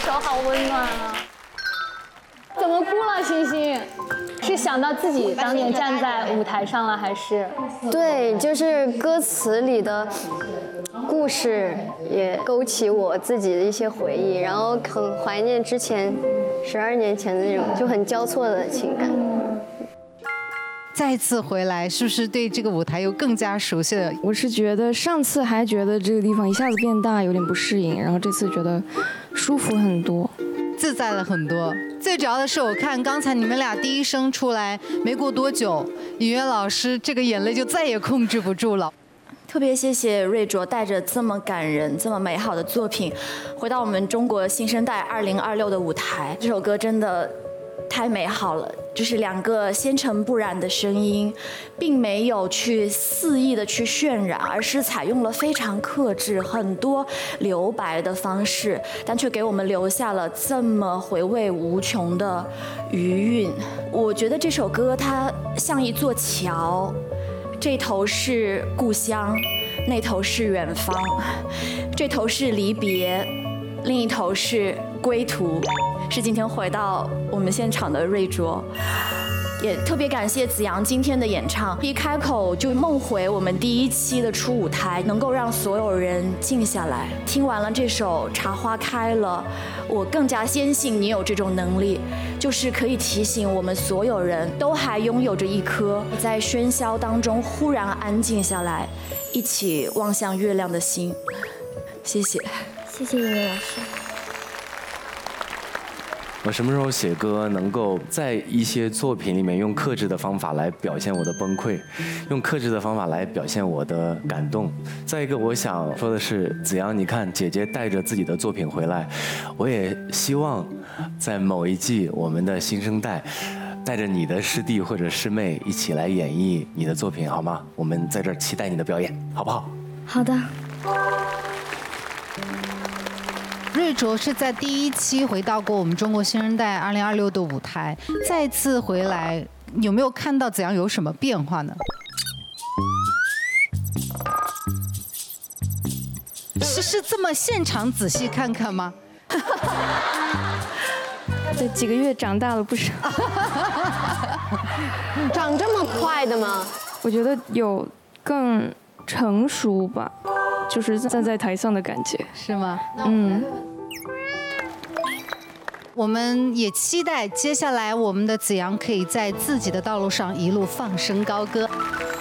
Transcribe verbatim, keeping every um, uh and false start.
手好温暖啊！怎么哭了，星星？是想到自己当年站在舞台上了，还是？ 对，就是歌词里的故事也勾起我自己的一些回忆，然后很怀念之前十二年前的那种就很交错的情感。 再次回来，是不是对这个舞台又更加熟悉了？ 我是觉得上次还觉得这个地方一下子变大，有点不适应，然后这次觉得舒服很多， 自在了很多。最主要的是，我看刚才你们俩第一声出来没过多久，尹月老师这个眼泪就再也控制不住了。 特别谢谢瑞卓带着这么感人、这么美好的作品，回到我们中国新生代二零二六的舞台。这首歌真的太美好了，就是两个纤尘不染的声音，并没有去肆意的去渲染，而是采用了非常克制、很多留白的方式，但却给我们留下了这么回味无穷的余韵。我觉得这首歌它像一座桥，这头是故乡，那头是远方，这头是离别，另一头是归途。是今天回到我们现场的瑞卓，也特别感谢子阳今天的演唱，一开口就梦回我们第一期的初舞台，能够让所有人静下来。听完了这首《茶花开了》，我更加坚信你有这种能力，就是可以提醒我们所有人都还拥有着一颗在喧嚣当中忽然安静下来，一起望向月亮的心。谢谢， 谢谢尹月老师。 我什么时候写歌能够在一些作品里面用克制的方法来表现我的崩溃，用克制的方法来表现我的感动。再一个，我想说的是，子阳，你看姐姐带着自己的作品回来，我也希望在某一季我们的新生代带着你的师弟或者师妹一起来演绎你的作品，好吗？我们在这儿期待你的表演，好不好？ 好的。 瑞卓是在第一期回到过我们中国新生代二零二六的舞台，再次回来，有没有看到子阳有什么变化呢？是是这么现场仔细看看吗？ 这几个月长大了不少。 长这么快的吗？ 我觉得有更成熟吧，就是站在台上的感觉。 是吗？ 嗯。 我们也期待接下来我们的子阳可以在自己的道路上一路放声高歌。